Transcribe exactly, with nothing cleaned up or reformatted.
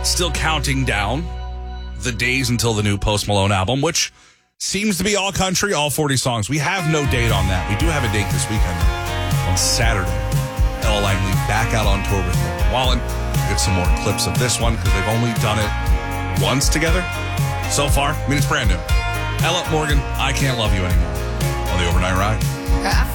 still counting down the days until the new Post Malone album, which seems to be all country, all forty songs. We have no date on that. We do have a date this weekend on Saturday. Ella Langley back out on tour with Morgan Wallen. Get some more clips of this one because they've only done it once together so far. I mean, it's brand new. Ella, Morgan, I Can't Love You Anymore on the Overnight Ride.